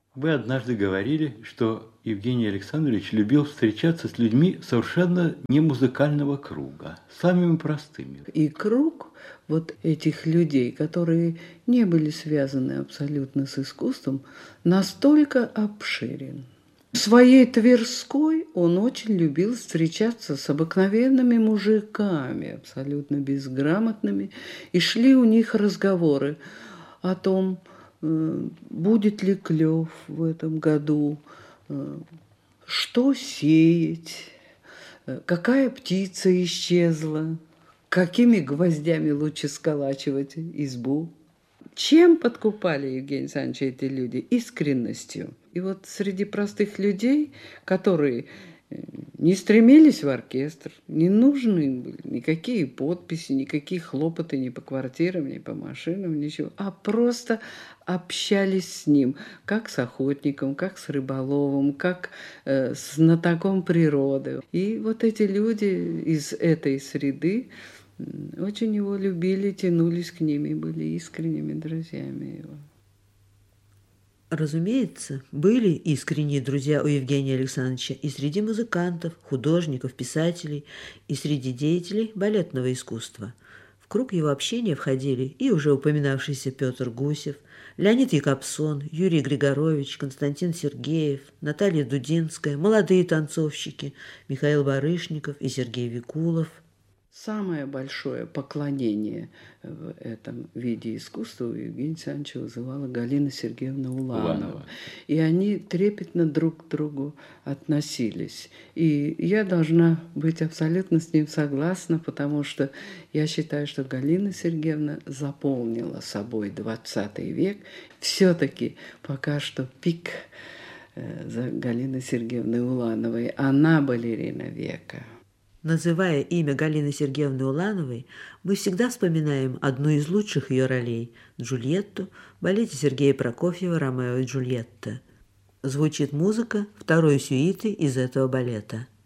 Вы однажды говорили, что Евгений Александрович любил встречаться с людьми совершенно не музыкального круга, самыми простыми. И круг вот этих людей, которые не были связаны абсолютно с искусством, настолько обширен. В своей Тверской он очень любил встречаться с обыкновенными мужиками, абсолютно безграмотными, и шли у них разговоры о том, будет ли клев в этом году, что сеять, какая птица исчезла, какими гвоздями лучше сколачивать избу. Чем подкупали Евгения Александровича эти люди? Искренностью. И вот среди простых людей, которые не стремились в оркестр, не нужны им были никакие подписи, никакие хлопоты ни по квартирам, ни по машинам, ничего, а просто общались с ним, как с охотником, как с рыболовом, как с знатоком природы. И вот эти люди из этой среды очень его любили, тянулись к ним и были искренними друзьями его. Разумеется, были искренние друзья у Евгения Александровича и среди музыкантов, художников, писателей, и среди деятелей балетного искусства. В круг его общения входили и уже упоминавшийся Петр Гусев, Леонид Якобсон, Юрий Григорович, Константин Сергеев, Наталья Дудинская, молодые танцовщики Михаил Барышников и Сергей Викулов. Самое большое поклонение в этом виде искусства у Евгения Александровича вызывала Галина Сергеевна Уланова. И они трепетно друг к другу относились. И я должна быть абсолютно с ним согласна, потому что я считаю, что Галина Сергеевна заполнила собой 20 век. Все-таки пока что пик за Галиной Сергеевной Улановой. Она балерина века. Называя имя Галины Сергеевны Улановой, мы всегда вспоминаем одну из лучших ее ролей – Джульетту в балете Сергея Прокофьева «Ромео и Джульетта». Звучит музыка второй сюиты из этого балета –